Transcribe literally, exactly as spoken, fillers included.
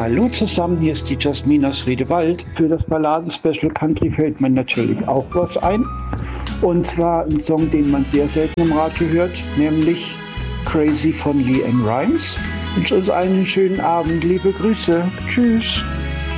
Hallo zusammen, hier ist die Jasmin aus Riedewald. Für das Balladen-Special Country fällt mir natürlich auch was ein. Und zwar ein Song, den man sehr selten im Radio hört, nämlich Crazy von LeAnn Rimes. Ich wünsche uns einen schönen Abend. Liebe Grüße. Tschüss.